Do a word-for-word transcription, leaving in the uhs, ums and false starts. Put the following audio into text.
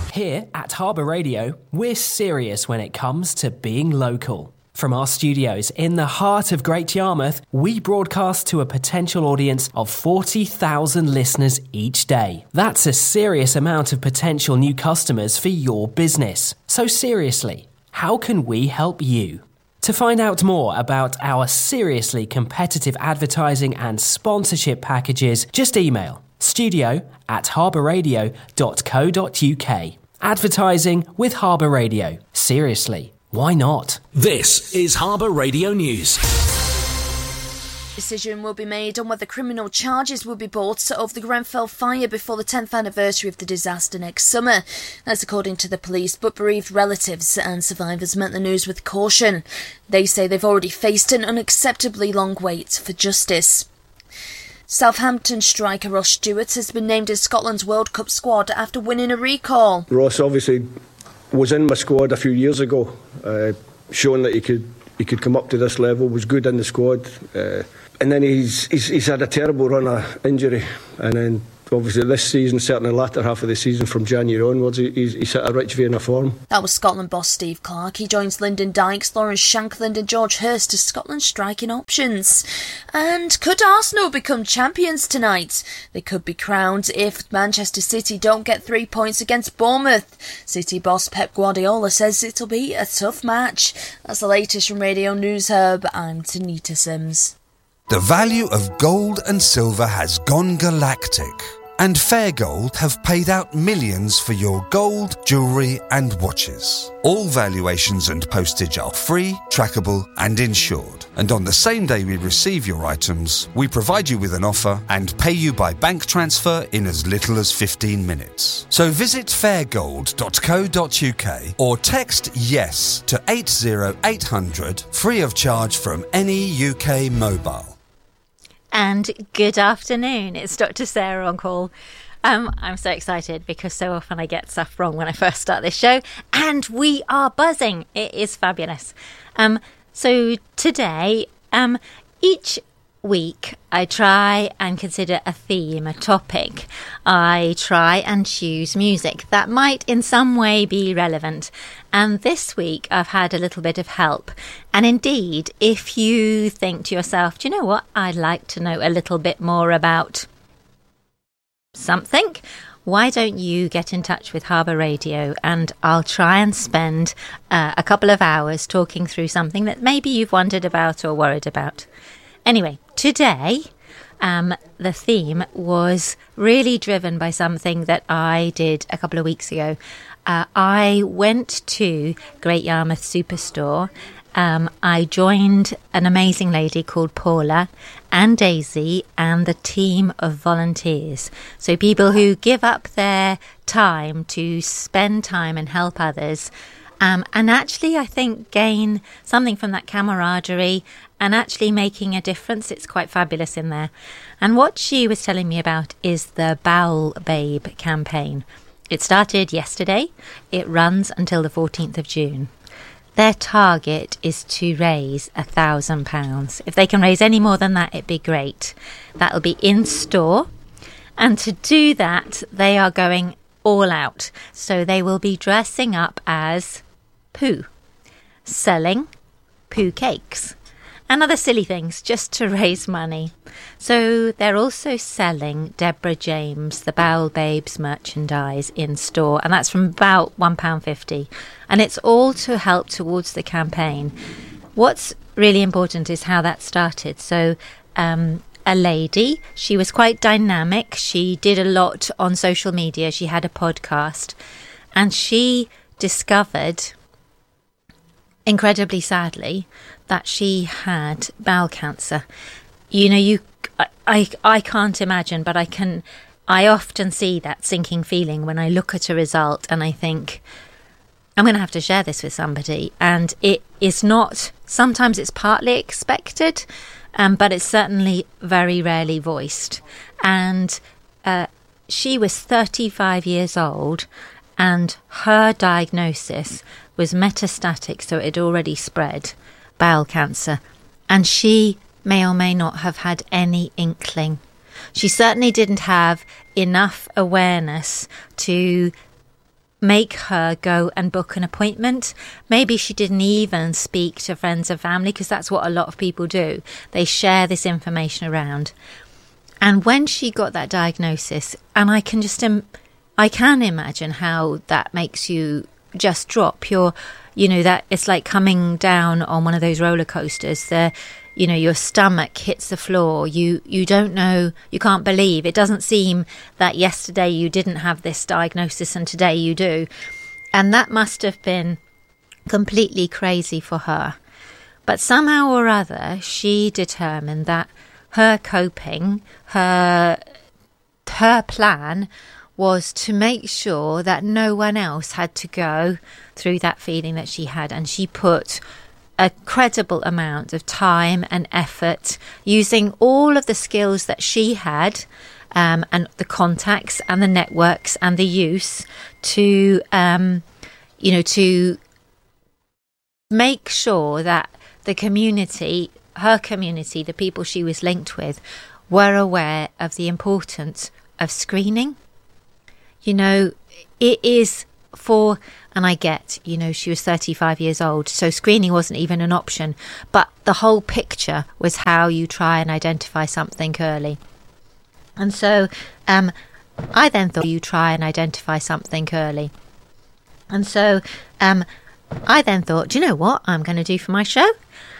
Here at Harbour Radio, we're serious when it comes to being local. From our studios in the heart of Great Yarmouth, we broadcast to a potential audience of forty thousand listeners each day. That's a serious amount of potential new customers for your business. So seriously, how can we help you? To find out more about our seriously competitive advertising and sponsorship packages, just email studio at harbourradio dot co dot uk. Advertising with Harbour Radio. Seriously, why not? This is Harbour Radio News. Decision will be made on whether criminal charges will be brought over the Grenfell fire before the tenth anniversary of the disaster next summer. That's according to the police, but bereaved relatives and survivors met the news with caution. They say they've already faced an unacceptably long wait for justice. Southampton striker Ross Stewart has been named in Scotland's World Cup squad after winning a recall. Ross obviously was in my squad a few years ago, uh, showing that he could he could come up to this level, was good in the squad, uh, and then he's, he's he's had a terrible run of injury, and then obviously this season, certainly the latter half of the season from January onwards, he, he's, he's hit a rich vein of form. That was Scotland boss Steve Clarke. He joins Lyndon Dykes, Lawrence Shankland and George Hurst as Scotland's striking options. And could Arsenal become champions tonight? They could be crowned if Manchester City don't get three points against Bournemouth. City boss Pep Guardiola says it'll be a tough match. That's the latest from Radio News Hub. I'm Tanita Sims. The value of gold and silver has gone galactic. And Fair Gold have paid out millions for your gold, jewellery and watches. All valuations and postage are free, trackable and insured. And on the same day we receive your items, we provide you with an offer and pay you by bank transfer in as little as fifteen minutes. So visit fairgold dot co dot uk or text YES to eight zero eight hundred free of charge from any U K mobile. And good afternoon, it's Doctor Sarah on call. Um, I'm so excited because so often I get stuff wrong when I first start this show, and we are buzzing. It is fabulous. Um, so today, um, each week I try and consider a theme, a topic. I try and choose music that might in some way be relevant. And this week I've had a little bit of help. And indeed, if you think to yourself, do you know what? I'd like to know a little bit more about something. Why don't you get in touch with Harbour Radio and I'll try and spend uh, a couple of hours talking through something that maybe you've wondered about or worried about. Anyway, today um, the theme was really driven by something that I did a couple of weeks ago. Uh, I went to Great Yarmouth Superstore. Um, I joined an amazing lady called Paula and Daisy and the team of volunteers. So people who give up their time to spend time and help others. Um, and actually, I think, gain something from that camaraderie and actually making a difference. It's quite fabulous in there. And what she was telling me about is the Bowel Babe campaign. It started yesterday. It runs until the fourteenth of June. Their target is to raise a thousand pounds. If they can raise any more than that, it'd be great. That'll be in store. And to do that, they are going all out. So they will be dressing up as poo, selling poo cakes and other silly things just to raise money. So they're also selling Deborah James, the Bowel Babes merchandise in store, and that's from about one pound fifty. And it's all to help towards the campaign. What's really important is how that started. So um, a lady, she was quite dynamic. She did a lot on social media. She had a podcast, and she discovered, incredibly sadly, that she had bowel cancer. You know, you, I, I, I can't imagine, but I can, I often see that sinking feeling when I look at a result and I think, I'm going to have to share this with somebody. And it is not, sometimes it's partly expected, um, but it's certainly very rarely voiced. And uh, she was thirty-five years old and her diagnosis was metastatic, so it had already spread, bowel cancer, and she may or may not have had any inkling. She certainly didn't have enough awareness to make her go and book an appointment. Maybe she didn't even speak to friends and family, because that's what a lot of people do. They share this information around. And when she got that diagnosis, and I can just, Im- I can imagine how that makes you just drop your, you know, that it's like coming down on one of those roller coasters. The, you know, your stomach hits the floor. You, you don't know, you can't believe. It doesn't seem that yesterday you didn't have this diagnosis and today you do. And that must have been completely crazy for her. But somehow or other, she determined that her coping, her, her plan was to make sure that no one else had to go through that feeling that she had. And she put a credible amount of time and effort using all of the skills that she had, um, and the contacts and the networks and the use to, um, you know, to make sure that the community, her community, the people she was linked with, were aware of the importance of screening. You know, it is for, and I get, you know, she was thirty-five years old, so screening wasn't even an option, but the whole picture was how you try and identify something early. And so um, I then thought you try and identify something early. And so um, I then thought, do you know what I'm going to do for my show?